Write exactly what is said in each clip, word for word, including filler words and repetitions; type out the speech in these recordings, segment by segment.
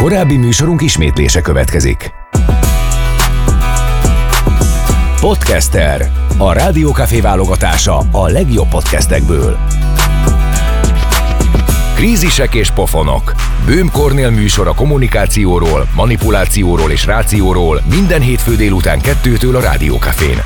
Korábbi műsorunk ismétlése következik. Podcaster, a Rádiókafé válogatása a legjobb podcastekből. Krízisek és pofonok. Böhm Kornél műsor a kommunikációról, manipulációról és rációról minden hétfő délután kettőtől a Rádiókafén.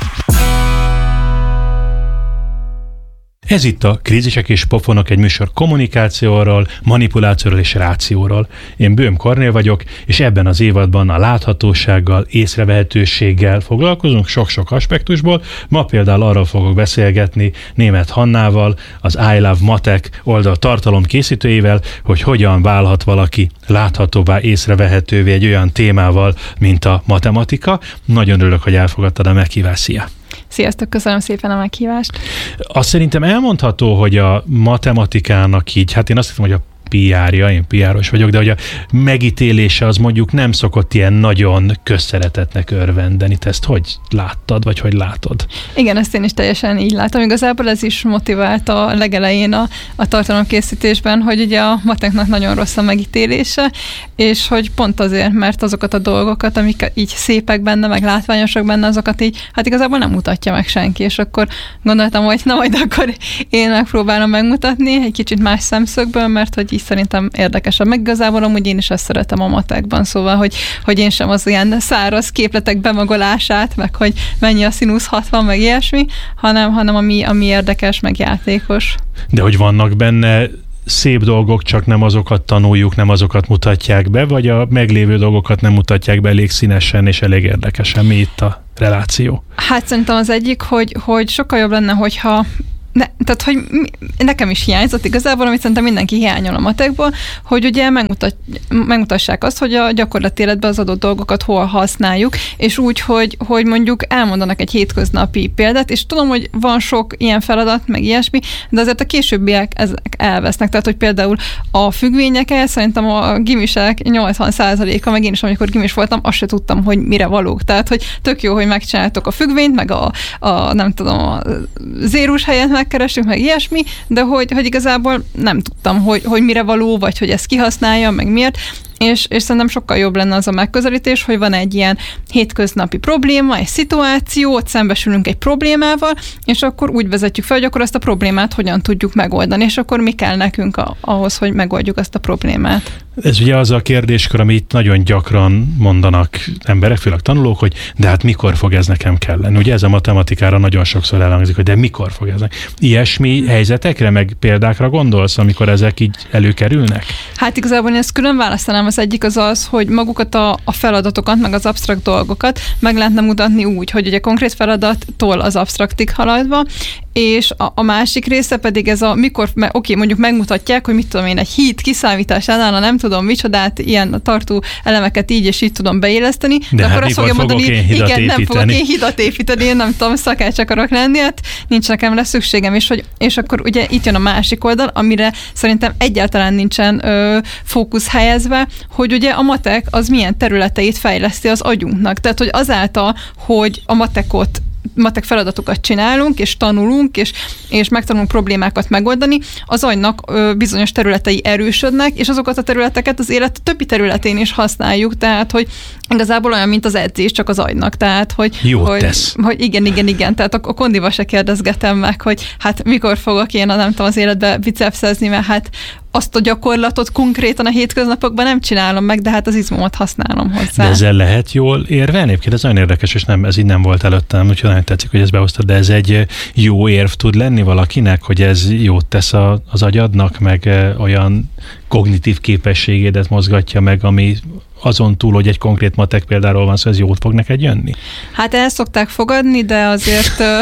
Ez itt a Krízisek és pofonok, egy műsor kommunikációról, manipulációról és rációról. Én Böhm Kornél vagyok, és ebben az évadban a láthatósággal, észrevehetőséggel foglalkozunk sok-sok aspektusból. Ma például arról fogok beszélgetni Németh Hannával, az I Love Matek oldal tartalom készítőjével, hogy hogyan válhat valaki láthatóvá, észrevehetővé egy olyan témával, mint a matematika. Nagyon örülök, hogy elfogadtad a meghívást. Szia! Sziasztok, köszönöm szépen a meghívást. Azt szerintem elmondható, hogy a matematikának így, hát én azt hiszem, hogy a pé er-ja, én pé er-os vagyok, de hogy a megítélése az mondjuk nem szokott ilyen nagyon közszeretetnek örvendeni. Te ezt hogy láttad, vagy hogy látod? Igen, ezt én is teljesen így látom. Igazából ez is motivált a legelején a, a tartalomkészítésben, hogy ugye a mateknak nagyon rossz a megítélése, és hogy pont azért, mert azokat a dolgokat, amik így szépek benne, meg látványosak benne, azokat így, hát igazából nem mutatja meg senki, és akkor gondoltam, hogy na majd akkor én megpróbálom megmutatni egy kicsit más szemszögből, mert hogy így szerintem érdekesebb. Meg igazából amúgy én is ezt szeretem a matekban, szóval, hogy, hogy én sem az ilyen száraz képletek bemagolását, meg hogy mennyi a színusz hatvan, meg ilyesmi, hanem, hanem ami, ami érdekes, meg játékos. De hogy vannak benne szép dolgok, csak nem azokat tanuljuk, nem azokat mutatják be, vagy a meglévő dolgokat nem mutatják be elég színesen és elég érdekesen? Mi itt a reláció? Hát szerintem az egyik, hogy, hogy sokkal jobb lenne, hogyha Ne, tehát, hogy mi, nekem is hiányzott igazából, amit szerintem mindenki hiányol a matekból, hogy ugye megmutat, megmutassák azt, hogy a gyakorlati életben az adott dolgokat hol használjuk, és úgy, hogy, hogy mondjuk elmondanak egy hétköznapi példát, és tudom, hogy van sok ilyen feladat, meg ilyesmi, de azért a későbbiek ezek elvesznek. Tehát, hogy például a függvényeket, szerintem a gimisek nyolcvan százaléka, meg én is, amikor gimis voltam, azt se tudtam, hogy mire valók. Tehát, hogy tök jó, hogy megcsináltok a függvényt, meg a, a nem tudom, a zérus helyet megkeressük, meg ilyesmi, de hogy, hogy igazából nem tudtam, hogy, hogy mire való, vagy hogy ezt kihasználja, meg miért, és, és szerintem sokkal jobb lenne az a megközelítés, hogy van egy ilyen hétköznapi probléma, egy szituáció, ott szembesülünk egy problémával, és akkor úgy vezetjük fel, hogy akkor ezt a problémát hogyan tudjuk megoldani, és akkor mi kell nekünk a, ahhoz, hogy megoldjuk ezt a problémát. Ez ugye az a kérdéskör, amit nagyon gyakran mondanak emberek, főleg tanulók, hogy de hát mikor fog ez nekem kelleni? Ugye ez a matematikára nagyon sokszor elhangzik, hogy de mikor fog ez nekem? Ilyesmi helyzetekre, meg példákra gondolsz, amikor ezek így előkerülnek? Hát igazából én ezt külön választanám. Az egyik az az, hogy magukat a, a feladatokat, meg az absztrakt dolgokat meg lehetne mutatni úgy, hogy ugye konkrét feladattól az absztraktig haladva, és a, a másik része pedig ez a mikor, oké, okay, mondjuk megmutatják, hogy mit tudom én, egy híd kiszámításánál, nem tudom micsodát, ilyen tartó elemeket így és így tudom beéleszteni, de, de hát akkor azt fogja mondani, igen, építeni? nem fogok én hidat építeni, én nem tudom, szakács akarok lenni, hát nincs nekem rá szükségem, és, hogy, és akkor ugye itt jön a másik oldal, amire szerintem egyáltalán nincsen ö, fókusz helyezve, hogy ugye a matek az milyen területeit fejleszti az agyunknak. Tehát, hogy azáltal, hogy a matekot matek feladatokat csinálunk, és tanulunk, és, és megtanulunk problémákat megoldani, az agynak ö, bizonyos területei erősödnek, és azokat a területeket az élet többi területén is használjuk, tehát, hogy igazából olyan, mint az edzés, csak az agynak, tehát, hogy... Jót hogy, tesz. Hogy igen, igen, igen, tehát a, a kondiba se kérdezgetem meg, hogy hát mikor fogok én, nem tudom, az életbe bicepszezni, mert hát azt a gyakorlatot konkrétan a hétköznapokban nem csinálom meg, de hát az izmomat használom hozzá. De ezzel lehet jól érvelni? Egyébként ez nagyon érdekes, és nem, ez így nem volt előttem, úgyhogy nagyon tetszik, hogy ezt behoztad, de ez egy jó érv tud lenni valakinek, hogy ez jót tesz a, az agyadnak, meg olyan kognitív képességédet mozgatja meg, ami azon túl, hogy egy konkrét matek példáról van szó, ez jót fog neked jönni? Hát el szokták fogadni, de azért ö,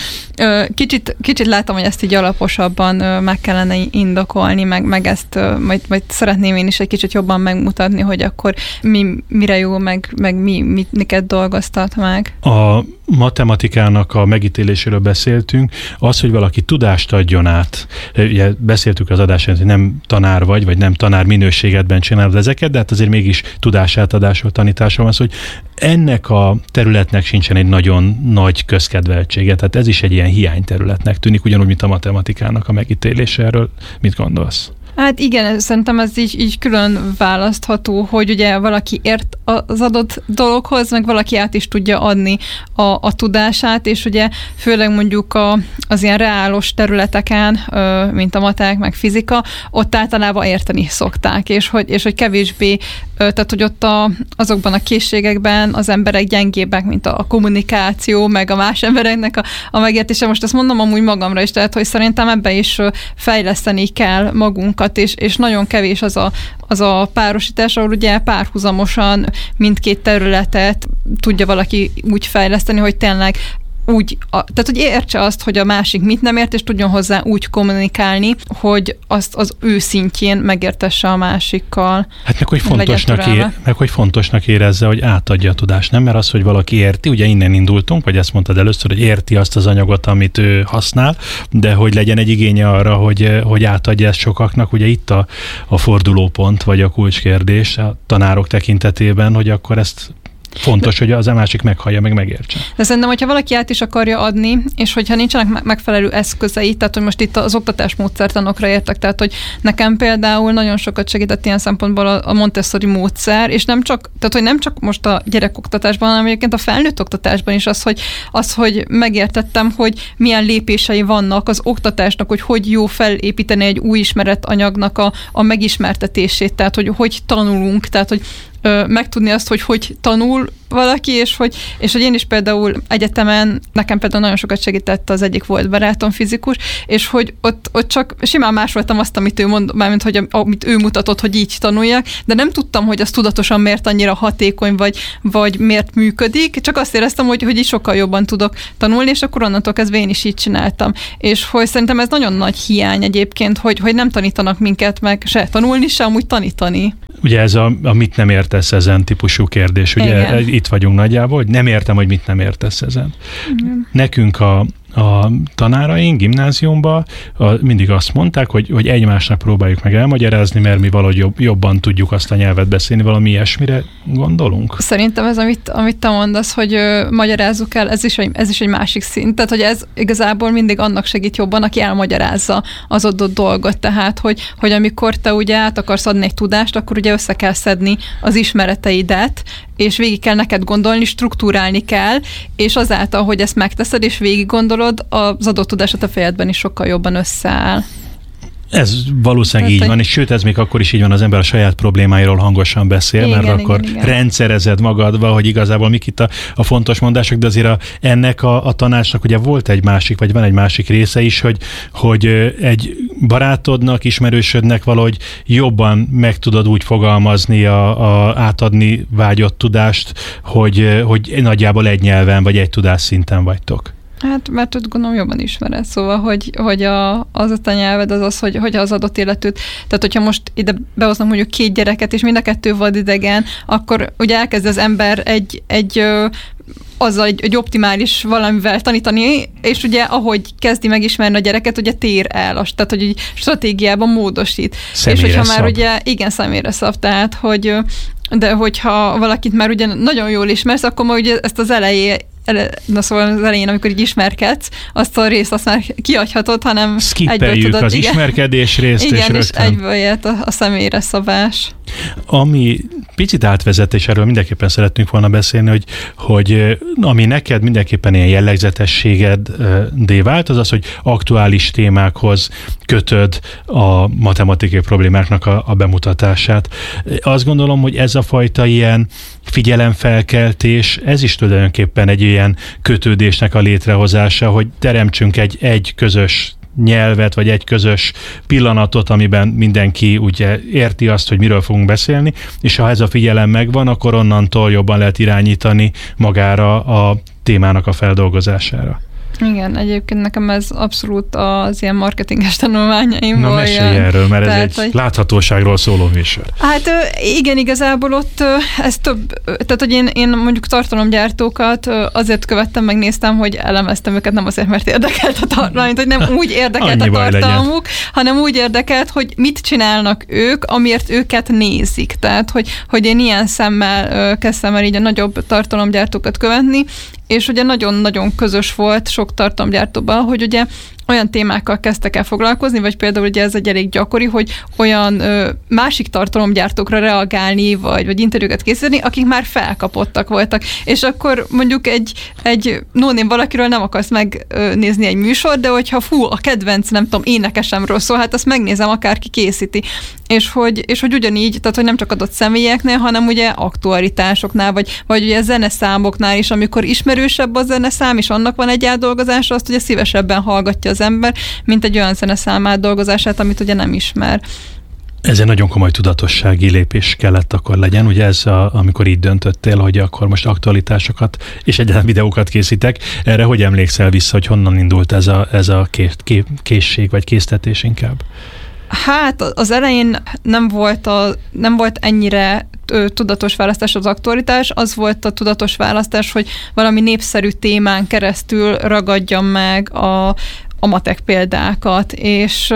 ö, kicsit, kicsit látom, hogy ezt így alaposabban ö, meg kellene indokolni, meg, meg ezt ö, majd, majd szeretném én is egy kicsit jobban megmutatni, hogy akkor mi, mire jó, meg, meg mi, mit, miket dolgoztat meg. A matematikának a megítéléséről beszéltünk, az, hogy valaki tudást adjon át. Ugye beszéltük az adásán, hogy nem tanár vagy, vagy nem tanár minőségedben csinálod ezeket, de hát azért mégis tudásátadásról, tanításról van szó, hogy ennek a területnek sincsen egy nagyon nagy közkedveltsége, tehát ez is egy ilyen hiányterületnek tűnik, ugyanúgy, mint a matematikának a megítélése. Erről mit gondolsz? Hát igen, szerintem ez így, így külön választható, hogy ugye valaki ért az adott dologhoz, meg valaki át is tudja adni a, a tudását, és ugye főleg mondjuk a, az ilyen reálos területeken, mint a matek, meg fizika, ott általában érteni szokták, és hogy, és hogy kevésbé, tehát hogy ott a, azokban a készségekben az emberek gyengébbek, mint a kommunikáció, meg a más embereknek a, a megértése. Most ezt mondom amúgy magamra is, tehát hogy szerintem ebbe is fejleszteni kell magunkat, és, és nagyon kevés az a, az a párosítás, ahol ugye párhuzamosan mindkét területet tudja valaki úgy fejleszteni, hogy tényleg úgy, a, tehát hogy értse azt, hogy a másik mit nem ért, és tudjon hozzá úgy kommunikálni, hogy azt az ő szintjén megértesse a másikkal. Hát meg hogy, fontosnak ér, meg hogy fontosnak érezze, hogy átadja a tudást. Nem, mert az, hogy valaki érti, ugye innen indultunk, vagy ezt mondtad először, hogy érti azt az anyagot, amit ő használ, de hogy legyen egy igénye arra, hogy, hogy átadja ezt sokaknak. Ugye itt a, a fordulópont, vagy a kulcskérdés a tanárok tekintetében, hogy akkor ezt fontos, hogy az a másik meghallja, meg megértse. De szerintem, hogyha valaki át is akarja adni, és hogyha nincsenek megfelelő eszközei, tehát hogy most itt az oktatásmódszertanokra értek, tehát hogy nekem például nagyon sokat segített ilyen szempontból a Montessori módszer, és nem csak, tehát hogy nem csak most a gyerekoktatásban, hanem egyébként a felnőtt oktatásban is az, hogy, az, hogy megértettem, hogy milyen lépései vannak az oktatásnak, hogy hogy jó felépíteni egy új ismeretanyagnak a, a megismertetését, tehát hogy hogy tanulunk, tehát hogy megtudni azt, hogy hogy tanul valaki, és hogy, és hogy én is például egyetemen, nekem például nagyon sokat segített az egyik volt barátom, fizikus, és hogy ott, ott csak simán másoltam azt, amit ő mond, mármint, hogy amit ő mutatott, hogy így tanuljak, de nem tudtam, hogy az tudatosan miért annyira hatékony, vagy, vagy miért működik, csak azt éreztem, hogy, hogy így sokkal jobban tudok tanulni, és akkor onnantól kezdve én is így csináltam. És hogy szerintem ez nagyon nagy hiány egyébként, hogy, hogy nem tanítanak minket meg se tanulni, se amúgy tanítani. Ugye ez a, a mit nem értesz ezen típusú kérdés, ugye igen. Itt vagyunk nagyjából, hogy nem értem, hogy mit nem értesz ezen. Igen. Nekünk a, a tanáraink gimnáziumban a, mindig azt mondták, hogy, hogy egymásnak próbáljuk meg elmagyarázni, mert mi valahogy jobb, jobban tudjuk azt a nyelvet beszélni, valami ilyesmire gondolunk? Szerintem ez, amit, amit te mondasz, hogy ö, magyarázzuk el, ez is, egy, ez is egy másik szint. Tehát, hogy ez igazából mindig annak segít jobban, aki elmagyarázza az adott dolgot. Tehát, hogy, hogy amikor te ugye át akarsz adni egy tudást, akkor ugye össze kell szedni az ismereteidet, és végig kell neked gondolni, struktúrálni kell, és azáltal, hogy ezt megteszed, és végig gondolod, az adott tudásod a fejedben is sokkal jobban összeáll. Ez valószínűleg Tehát, így van, és sőt, ez még akkor is így van, az ember a saját problémáiról hangosan beszél, igen, mert akkor igen, igen. rendszerezed magadba, hogy igazából mik itt a, a fontos mondások, de azért a, ennek a, a tanácsnak ugye volt egy másik, vagy van egy másik része is, hogy, hogy egy barátodnak, ismerősödnek valahogy jobban meg tudod úgy fogalmazni, a, a átadni vágyott tudást, hogy, hogy nagyjából egy nyelven, vagy egy tudásszinten vagytok. Hát, mert ott gondolom jobban ismered, szóval, hogy, hogy a, az a nyelved az az, hogy, hogy az adott életűt, tehát hogyha most ide behoznak mondjuk két gyereket, és mind a kettő vadidegen, akkor ugye elkezd az ember egy, egy azzal egy, egy optimális valamivel tanítani, és ugye ahogy kezdi megismerni a gyereket, ugye tér el, tehát hogy így stratégiában módosít. Személyre és hogyha szab. már ugye, igen, személyre szab, tehát hogy de hogyha valakit már ugye nagyon jól ismersz, akkor már ugye ezt az elejé na szóval az elején, amikor így ismerkedsz, azt a részt azt már kihagyhatod, hanem skippeljük tudod, az igen, ismerkedés részt, igen, és rögtön. és egyből jött a, a személyre szabás. Ami picit átvezet, és erről mindenképpen szeretnénk volna beszélni, hogy, hogy ami neked mindenképpen ilyen jellegzetességeddé vált, az az, hogy aktuális témákhoz kötöd a matematikai problémáknak a, a bemutatását. Azt gondolom, hogy ez a fajta ilyen figyelemfelkeltés, ez is tulajdonképpen egy ilyen kötődésnek a létrehozása, hogy teremtsünk egy, egy közös nyelvet, vagy egy közös pillanatot, amiben mindenki ugye érti azt, hogy miről fogunk beszélni, és ha ez a figyelem megvan, akkor onnantól jobban lehet irányítani magára a témának a feldolgozására. Igen, egyébként nekem ez abszolút az ilyen marketinges tanulmányaimból. Na mesélj erről, mert tehát, ez egy hogy... láthatóságról szóló műsor. Hát igen, igazából ott ez több, tehát hogy én, én mondjuk tartalomgyártókat azért követtem, megnéztem, hogy elemeztem őket, nem azért, mert érdekelt a tartalom, hogy nem úgy érdekelt a tartalmuk, hanem úgy érdekelt, hogy mit csinálnak ők, amiért őket nézik. Tehát, hogy, hogy én ilyen szemmel kezdtem el így a nagyobb tartalomgyártókat követni, és ugye nagyon-nagyon közös volt sok tartalomgyártóban, hogy ugye olyan témákkal kezdtek el foglalkozni, vagy például ugye ez egy elég gyakori, hogy olyan ö, másik tartalomgyártókra reagálni, vagy, vagy interjúkat készíteni, akik már felkapottak voltak. És akkor mondjuk egy, egy no-name valakiről nem akarsz megnézni egy műsor, de hogyha fú, a kedvenc, nem tudom, énekesemről szól, hát azt megnézem, akárki készíti. És hogy, és hogy ugyanígy, tehát hogy nem csak adott személyeknél, hanem ugye aktualitásoknál, vagy, vagy ugye zeneszámoknál is, amikor ismerősebb a zeneszám, és annak van egy átdolgozása, azt ugye szívesebben hallgatja az ember, mint egy olyan zeneszám átdolgozását, amit ugye nem ismer. Ez egy nagyon komoly tudatossági lépés kellett akkor legyen, ugye ez, a, amikor így döntöttél, hogy akkor most aktualitásokat és egyáltalán videókat készítek. Erre hogy emlékszel vissza, hogy honnan indult ez a, ez a ké, ké, készség, vagy késztetés inkább? Hát az elején nem volt, a, nem volt ennyire tudatos választás az aktualitás, az volt a tudatos választás, hogy valami népszerű témán keresztül ragadjam meg a, a matek példákat, és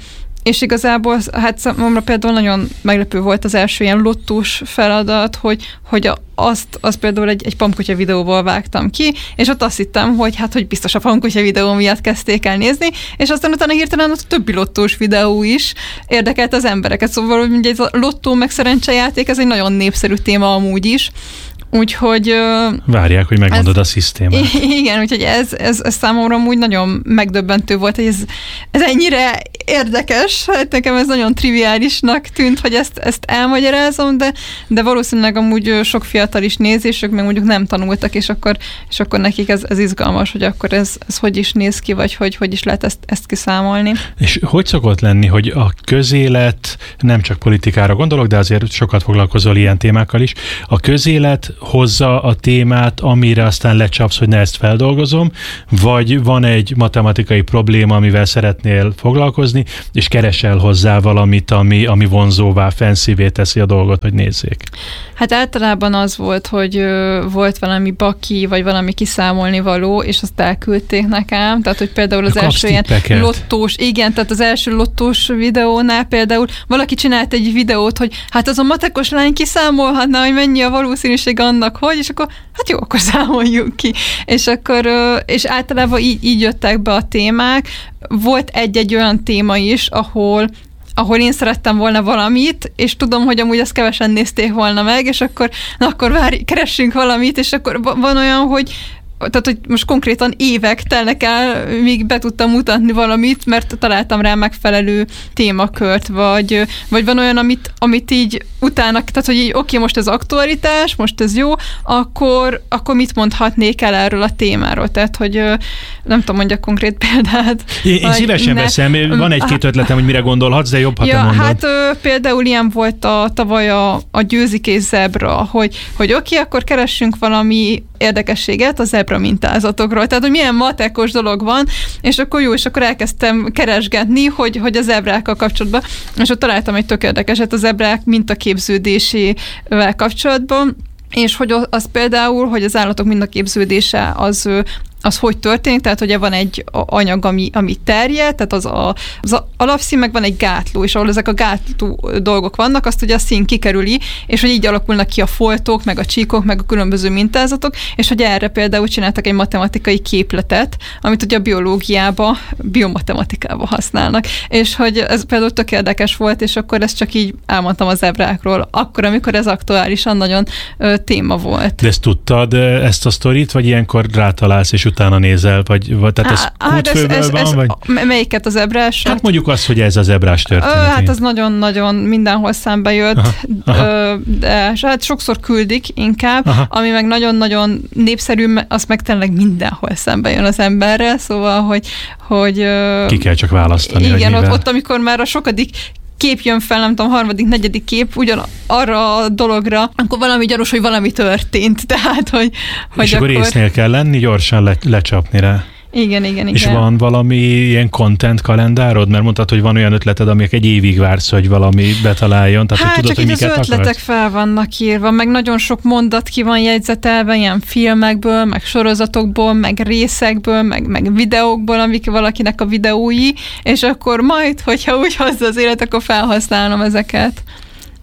És igazából, hát számomra például nagyon meglepő volt az első ilyen lottós feladat, hogy, hogy azt, azt például egy, egy pamkutya videóból vágtam ki, és ott azt hittem, hogy hát, hogy biztos a pamkutya videó miatt kezdték el nézni, és aztán utána hirtelen a többi lottós videó is érdekelt az embereket. Szóval ugye ez a lottó meg szerencsejáték, ez egy nagyon népszerű téma amúgy is. Úgyhogy... Várják, hogy megmondod ez, a szisztémát. Igen, úgyhogy ez, ez, ez számomra úgy nagyon megdöbbentő volt, hogy ez, ez ennyire érdekes, hát nekem ez nagyon triviálisnak tűnt, hogy ezt, ezt elmagyarázom, de, de valószínűleg amúgy sok fiatal is néz, és ők meg mondjuk nem tanultak, és akkor, és akkor nekik ez, ez izgalmas, hogy akkor ez, ez hogy is néz ki, vagy hogy, hogy is lehet ezt, ezt kiszámolni. És hogy szokott lenni, hogy a közélet, nem csak politikára gondolok, de azért sokat foglalkozol ilyen témákkal is, a közélet hozza a témát, amire aztán lecsapsz, hogy ne ezt feldolgozom, vagy van egy matematikai probléma, amivel szeretnél foglalkozni, és keresel hozzá valamit, ami, ami vonzóvá, fancyvé teszi a dolgot, hogy nézzék. Hát általában az volt, hogy ö, volt valami baki, vagy valami kiszámolni való, és azt elküldték nekem. Tehát, hogy például az első ilyen lottós, igen, tehát az első lottós videónál például valaki csinált egy videót, hogy hát az a matekos lány kiszámolhatná, hogy mennyi a valószínűség annak, hogy, és akkor hát jó, akkor számoljuk ki. És akkor, ö, és általában így, így jöttek be a témák. Volt egy-egy olyan téma is, ahol ahol én szerettem volna valamit, és tudom, hogy amúgy azt kevesen nézték volna meg, és akkor, na akkor várj, keressünk valamit, és akkor van olyan, hogy tehát, hogy most konkrétan évek telnek el, míg be tudtam mutatni valamit, mert találtam rá megfelelő témakört, vagy, vagy van olyan, amit, amit így utána, tehát, hogy így oké, okay, most ez aktualitás, most ez jó, akkor, akkor mit mondhatnék el erről a témáról? Tehát, hogy nem tudom, mondjak konkrét példát. Én, én szívesen ne, veszem, van egy-két ötletem, hogy mire gondolhatsz, de jobb, ha ja, te mondod. Hát például ilyen volt a, tavaly a, a győzik és zebra, hogy, hogy oké, okay, akkor keressünk valami érdekességet a zebra mintázatokról. Tehát, hogy milyen matekos dolog van, és akkor jó, és akkor elkezdtem keresgetni, hogy, hogy a zebrákkal kapcsolatban, és ott találtam egy tök érdekeset a zebrák mintaképződésével kapcsolatban, és hogy az például, hogy az állatok mintaképződése az az hogy történik, tehát ugye van egy anyag, ami, ami terjed, tehát az, a, az alapszín, meg van egy gátló, és ahol ezek a gátló dolgok vannak, azt ugye a szín kikerüli, és hogy így alakulnak ki a foltok, meg a csíkok, meg a különböző mintázatok, és hogy erre például csináltak egy matematikai képletet, amit ugye a biológiába, biomatematikába használnak, és hogy ez például tök érdekes volt, és akkor ezt csak így elmondtam az zebrákról, akkor, amikor ez aktuálisan nagyon ö, téma volt. De ezt tudtad, ezt a sztorit, vagy ilyenkor rátalálsz, és utána nézel, vagy, vagy tehát ez Á, kútfőből ez, ez, van, ez, vagy? Melyiket, az ebrás? Hát mondjuk azt, hogy ez az ebrás történet. Hát az nagyon-nagyon mindenhol szembe jött, aha, aha. de hát sokszor küldik inkább, aha. ami meg nagyon-nagyon népszerű, az meg tényleg mindenhol szembe jön az emberrel, szóval, hogy... hogy ki kell csak választani. Igen, ott, ott, amikor már a sokadik kép jön fel, nem tudom, harmadik, negyedik kép ugyan arra a dologra, akkor valami gyanús, hogy valami történt. Tehát, hogy, hogy és akkor észnél kell lenni, gyorsan le, lecsapni rá. Igen, igen, és igen. van valami ilyen content kalendárod? Mert mondtad, hogy van olyan ötleted, amik egy évig vársz, hogy valami betaláljon. Tehát, hát hogy tudod, csak hogy így az ötletek akarsz? fel vannak írva, meg nagyon sok mondat ki van jegyzetelve, ilyen filmekből, meg sorozatokból, meg részekből, meg, meg videókból, amik valakinek a videói, és akkor majd, hogyha úgy hozza az élet, akkor felhasználom ezeket.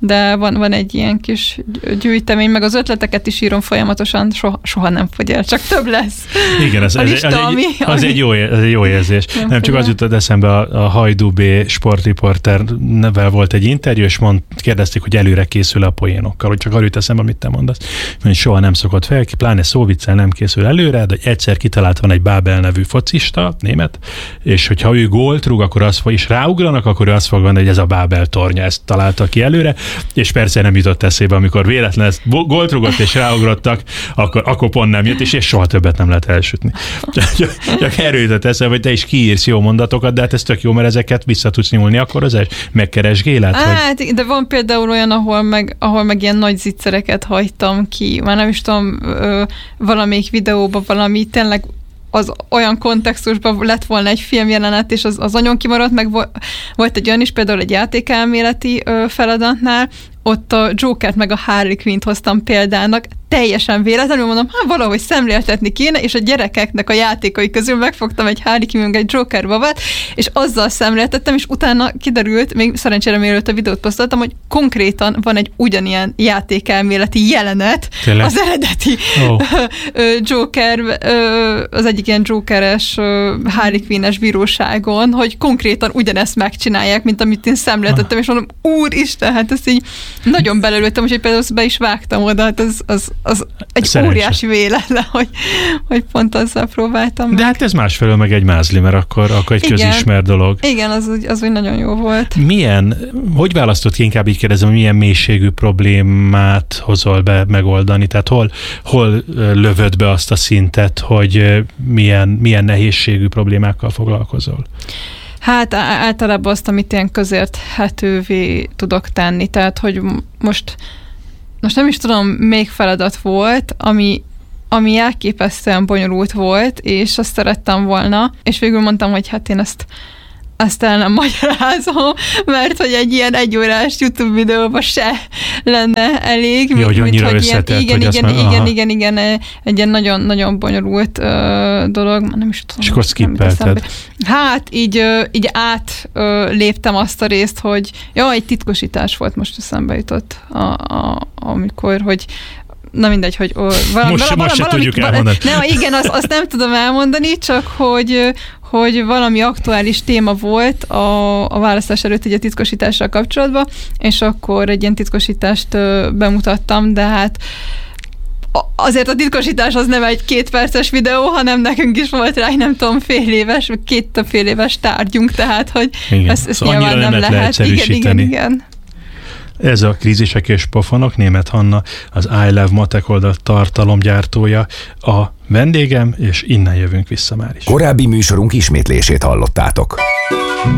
de van, van egy ilyen kis gyűjtemény, meg az ötleteket is írom folyamatosan, soha, soha nem fogy el, csak több lesz. Igen, az, a lista, az, az, ami, egy, az, ami... egy, jó, az egy jó érzés. Nem, nem csak az jutott eszembe, a, a Hajdú B sportriporternevel volt egy interjú, és mond, kérdezték, hogy előre készül a poénokkal, hogy csak arra jut eszembe, amit te mondasz, hogy soha nem szokott fel, pláne szóviccel nem készül előre, de egyszer kitalált van egy Bábel nevű focista, német, és hogyha ő gólt rúg, akkor az is ráugranak, akkor ő azt fog mondani, hogy ez a Bábel tornya, ezt találta ki előre, és persze nem jutott eszébe, amikor véletlen ezt gólt rúgott és ráugrottak, akkor, akkor pont nem jött, és, és soha többet nem lehet elsütni. Csak, csak erről jutott eszembe, hogy te is kiírsz jó mondatokat, de hát ez tök jó, mert ezeket vissza tudsz nyúlni, akkor az megkeresgéled? Hát, hogy... de van például olyan, ahol meg, ahol meg ilyen nagy zicsereket hagytam ki. Már nem is tudom, ö, valamelyik videóban valami tényleg az olyan kontextusban lett volna egy filmjelenet, és az, az nagyon kimaradt, meg volt egy olyan is, például egy játékelméleti ö, feladatnál, ott a Jokert meg a Harley Quinnt hoztam példának, teljesen véletlenül mondom, hát valahogy szemléltetni kéne, és a gyerekeknek a játékai közül megfogtam egy Harley Quinn, meg egy Joker babát, és azzal szemléltettem, és utána kiderült, még szerencsére mielőtt a videót posztoltam, hogy konkrétan van egy ugyanilyen játékelméleti jelenet, Tényleg? az eredeti oh. Joker, az egyik ilyen Jokeres Harley Quinnes bíróságon, hogy konkrétan ugyanezt megcsinálják, mint amit én szemléltettem, és mondom, úristen, hát ezt így nagyon belelőttem, úgyhogy például be is vágtam oda, hát az, az, az egy Szerencsé. óriási véletlen, hogy, hogy pont azzal próbáltam. De meg. Hát ez másfelől meg egy mázli, mert akkor, akkor egy igen, közismert dolog. Igen, az úgy, az úgy nagyon jó volt. Milyen, hogy választott ki, inkább így kérdezem, hogy milyen mélységű problémát hozol be megoldani? Tehát hol, hol lövöd be azt a szintet, hogy milyen, milyen nehézségű problémákkal foglalkozol? Hát általában azt, amit ilyen közérthetővé tudok tenni. Tehát, hogy most, most nem is tudom, még feladat volt, ami, ami elképesztően bonyolult volt, és azt szerettem volna, és végül mondtam, hogy hát én ezt ezt el nem magyarázom, mert hogy egy ilyen egyórás YouTube videóban se lenne elég. Ja, hogy annyira hogy összetett, igen, hogy igen, már, igen, igen, igen, egy ilyen nagyon-nagyon bonyolult uh, dolog, nem is tudom. És akkor skippelted. Hát így, uh, így át uh, léptem azt a részt, hogy ja, egy titkosítás volt, most eszembe jutott, a, a, amikor, hogy na mindegy, hogy ó, vala, most, vala, most vala, se tudjuk elmondani. Nem, igen, azt, azt nem tudom elmondani, csak hogy hogy valami aktuális téma volt a, a választás előtt egy a titkosítással kapcsolatban, és akkor egy ilyen titkosítást bemutattam, de hát azért a titkosítás az nem egy két perces videó, hanem nekünk is volt rá, nem tudom, fél éves, két több fél éves tárgyunk, tehát, hogy igen. ezt, ezt szóval nyilván nem, nem lehet. Igen, igen, igen. Ez a Krízisek és Pofonok, Németh Hanna, az I Love Matek oldal tartalomgyártója, a vendégem, és innen jövünk vissza már is. Korábbi műsorunk ismétlését hallottátok.